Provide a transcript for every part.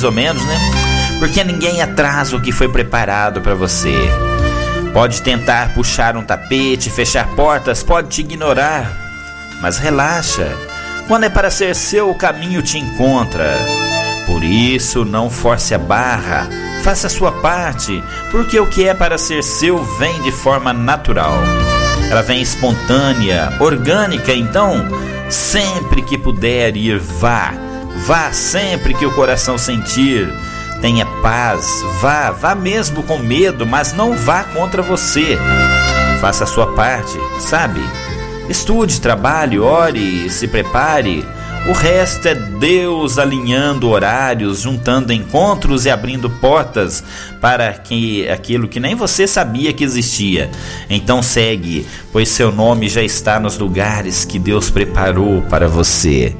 ou menos, né? Porque ninguém atrasa o que foi preparado para você. Pode tentar puxar um tapete, fechar portas, pode te ignorar, mas relaxa. Quando é para ser seu, o caminho te encontra. Por isso, não force a barra, faça a sua parte, porque o que é para ser seu vem de forma natural. Ela vem espontânea, orgânica, então, sempre que puder ir, vá. Vá sempre que o coração sentir. Tenha paz, vá mesmo com medo, mas não vá contra você. Faça a sua parte, sabe? Estude, trabalhe, ore, se prepare. O resto é Deus alinhando horários, juntando encontros e abrindo portas para aquilo que nem você sabia que existia. Então segue, pois seu nome já está nos lugares que Deus preparou para você.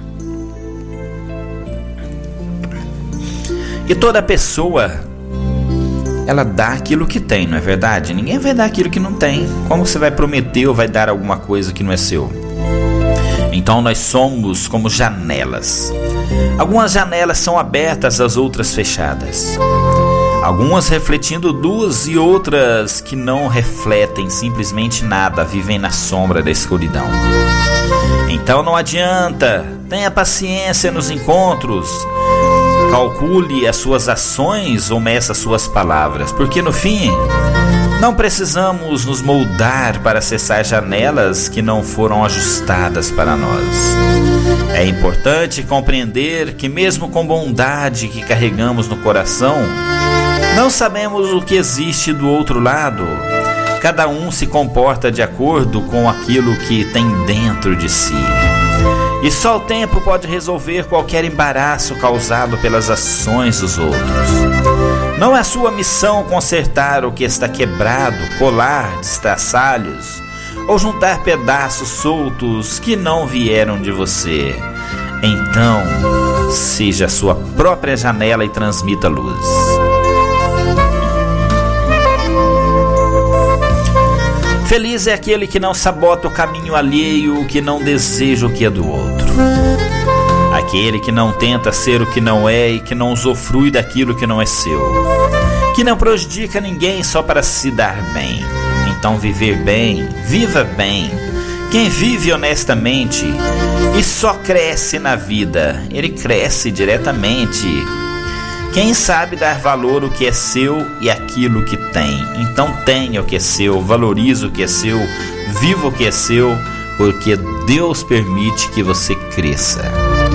E toda pessoa, ela dá aquilo que tem, não é verdade? Ninguém vai dar aquilo que não tem. Como você vai prometer ou vai dar alguma coisa que não é seu? Então nós somos como janelas. Algumas janelas são abertas, as outras fechadas. Algumas refletindo luz e outras que não refletem simplesmente nada, vivem na sombra da escuridão. Então não adianta, tenha paciência nos encontros. Calcule as suas ações ou meça as suas palavras, porque no fim, não precisamos nos moldar para acessar janelas que não foram ajustadas para nós. É importante compreender que mesmo com bondade que carregamos no coração, não sabemos o que existe do outro lado. Cada um se comporta de acordo com aquilo que tem dentro de si. E só o tempo pode resolver qualquer embaraço causado pelas ações dos outros. Não é sua missão consertar o que está quebrado, colar destraçalhos ou juntar pedaços soltos que não vieram de você. Então, seja a sua própria janela e transmita luz. Feliz é aquele que não sabota o caminho alheio, que não deseja o que é do outro. Aquele que não tenta ser o que não é e que não usufrui daquilo que não é seu. Que não prejudica ninguém só para se dar bem. Então viver bem, viva bem. Quem vive honestamente e só cresce na vida, ele cresce diretamente. Quem sabe dar valor ao que é seu e aquilo que tem. Então tenha o que é seu, valorize o que é seu, viva o que é seu, porque Deus permite que você cresça.